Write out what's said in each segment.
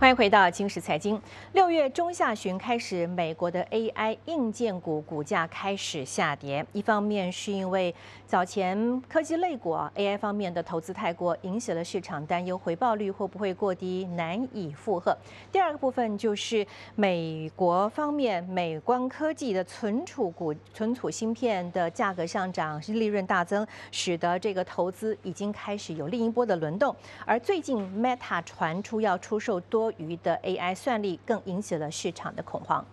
欢迎回到今时财经。6月中下旬开始，美国的 AI 硬件股股价开始下跌。一方面是因为早前科技类股AI 方面的投资太过，引起了市场担忧回报率会不会过低，难以负荷。第二个部分就是美国方面，美光科技的存储芯片的价格上涨，利润大增，使得这个投资已经开始有另一波的轮动。而最近 Meta 传出要出售多余的 AI 算力，更引起了市场的恐慌。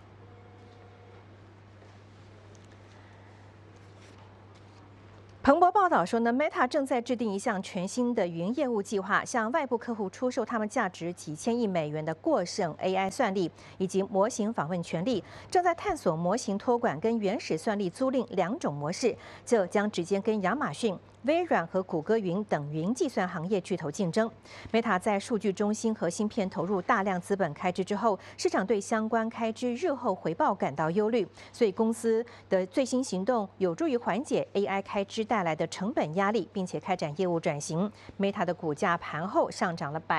彭博报道说呢 ，Meta 正在制定一项全新的云业务计划，向外部客户出售他们价值几千亿美元的过剩 AI 算力以及模型访问权利，正在探索模型托管跟原始算力租赁两种模式，这将直接跟亚马逊、微软和谷歌云等云计算行业巨头竞争。Meta 在数据中心和芯片投入大量资本开支之后，市场对相关开支日后回报感到忧虑，所以公司的最新行动有助于缓解 AI 开支带来的成本压力，并且开展业务转型。Meta 的股价盘后上涨了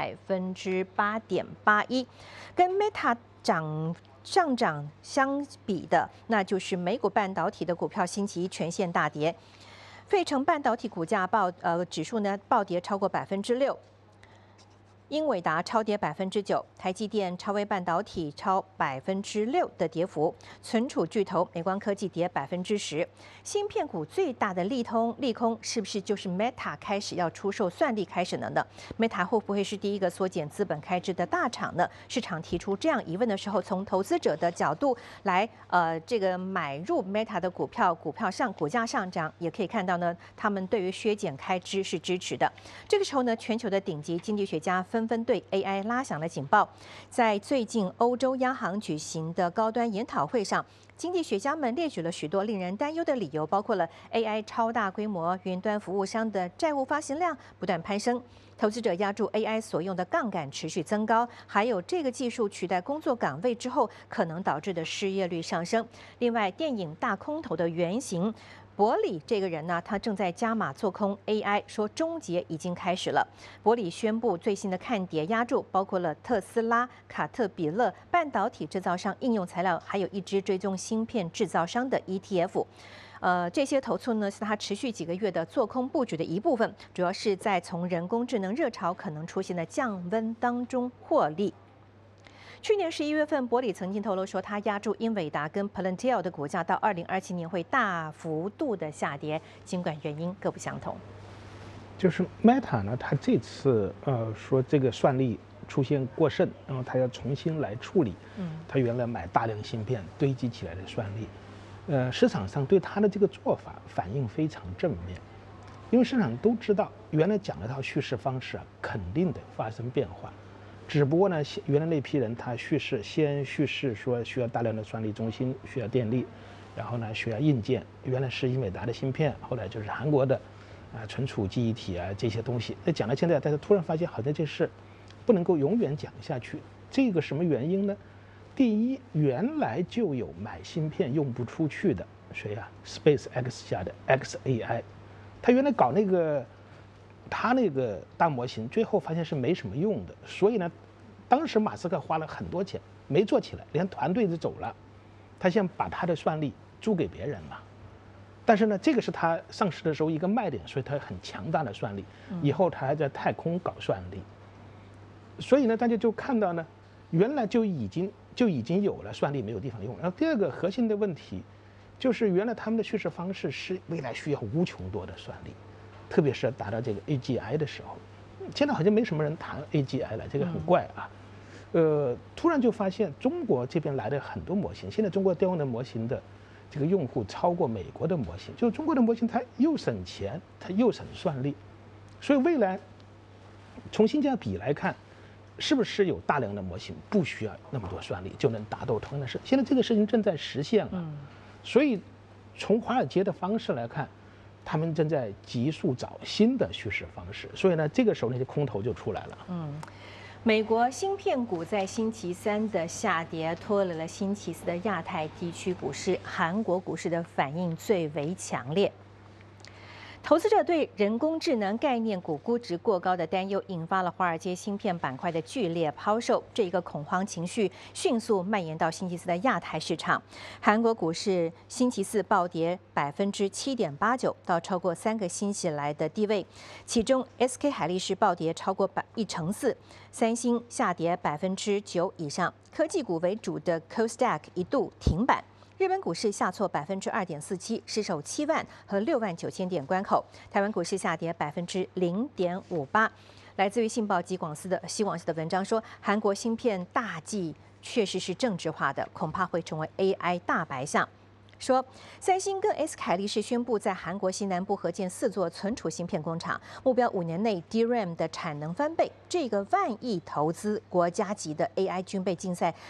8.81%，跟 Meta 上涨相比的，那就是美股半导体的股票星期一全线大跌。费城半导体股价指数呢暴跌超过6%，英伟达超跌9%，台积电、超微半导体超6%的跌幅，存储巨头美光科技跌10%。芯片股最大的利空是不是就是 Meta 开始要出售算力开始了呢 ？Meta 会不会是第一个缩减资本开支的大厂呢？市场提出这样疑问的时候，从投资者的角度来这个买入 Meta 的股价上涨，也可以看到呢，他们对于削减开支是支持的。这个时候呢，全球的顶级经济学家纷纷对 AI 拉响了警报。在最近欧洲央行举行的高端研讨会上，经济学家们列举了许多令人担忧的理由，包括了 AI 超大规模云端服务商的债务发行量不断攀升，投资者押注 AI 所用的杠杆持续增高，还有这个技术取代工作岗位之后可能导致的失业率上升。另外，电影大空头的原型伯里这个人呢，他正在加码做空 AI， 说终结已经开始了。伯里宣布最新的看跌押注包括了特斯拉、卡特彼勒、半导体制造商、应用材料，还有一支追踪芯片制造商的 ETF。这些头寸呢是他持续几个月的做空布局的一部分，主要是在从人工智能热潮可能出现的降温当中获利。去年11月份，伯里曾经透露说，他押注英伟达跟 Palantir 的股价到2027年会大幅度的下跌，尽管原因各不相同。 就是 Meta 呢，它这次说这个算力出现过剩，然后它要重新来处理，它原来买大量芯片堆积起来的算力，市场上对它的这个做法反应非常正面，因为市场都知道原来讲的套叙事方式肯定得发生变化。只不过呢，原来那批人他先叙事说需要大量的算力中心，需要电力，然后呢需要硬件，原来是英伟达的芯片，后来就是韩国的存储记忆体这些东西。那讲到现在，大家突然发现好像这事不能够永远讲下去。这个什么原因呢？第一，原来就有买芯片用不出去的，谁呀？SpaceX 下的 XAI， 他原来搞他那个大模型，最后发现是没什么用的，所以呢，当时马斯克花了很多钱没做起来，连团队都走了，他想把他的算力租给别人嘛。但是呢，这个是他上市的时候一个卖点，所以他很强大的算力。以后他还在太空搞算力，所以呢，大家就看到呢，原来就已经有了算力没有地方用。然后第二个核心的问题，就是原来他们的叙事方式是未来需要无穷多的算力。特别是达到这个 AGI 的时候，现在好像没什么人谈 AGI 了，这个很怪啊。突然就发现中国这边来的很多模型，现在中国调用的模型的这个用户超过美国的模型，就是中国的模型它又省钱，它又省算力，所以未来从性价比来看，是不是有大量的模型不需要那么多算力就能达到同样的事？现在这个事情正在实现了，所以从华尔街的方式来看。他们正在急速找新的叙事方式，所以呢，这个时候那些空头就出来了。 美国芯片股在星期三的下跌，拖累了星期四的亚太地区股市，韩国股市的反应最为强烈。 投资者对人工智能概念股估值过高的担忧，引发了华尔街芯片板块的剧烈抛售。这一个恐慌情绪迅速蔓延到星期四的亚太市场。韩国股市星期四暴跌7.89%，到超过3个星期来的低位。其中 ，SK 海力士暴跌超过1.4%，三星下跌9%以上。科技股为主的 Kosdaq 一度停板。日本股市下挫2.47%，失守7万和69000点关口。台湾股市下跌0.58%。来自于信报及西广司的文章说，韩国芯片大忌确实是政治化的，恐怕会成为 AI 大白象。说，三星跟 SK 海力士宣布在韩国西南部合建4座存储芯片工厂，目标5年内 DRAM 的产能翻倍。这个万亿投资国家级的 AI 军备竞赛